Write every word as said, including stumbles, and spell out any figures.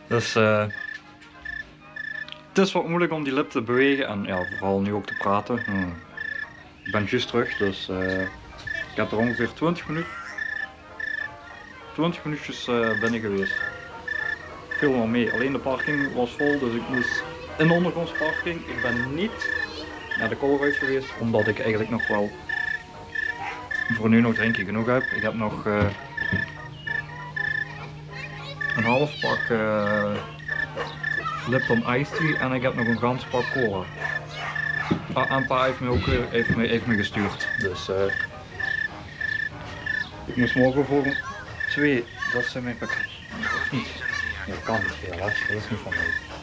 Dus uh, het is wat moeilijk om die lip te bewegen en ja, vooral nu ook te praten. Hmm. Ik ben juist terug, dus uh, ik heb er ongeveer twintig minuten, twintig minuutjes uh, binnen geweest. Veel wel mee, alleen de parking was vol, dus ik moest in de ondergrondsparking. Ik ben niet naar de Colruyt geweest, omdat ik eigenlijk nog wel voor nu nog drinkje genoeg heb. Ik heb nog uh, een half pak uh, Lipton Iced Tea en ik heb nog een gans pak cola. Ah, en pa heeft me ook uh, heeft me, heeft me gestuurd, dus uh, ik moest morgen voor twee, dat zijn mijn pakket. Of niet? Nee, dat kan niet veel, hè? Dat is niet van mij.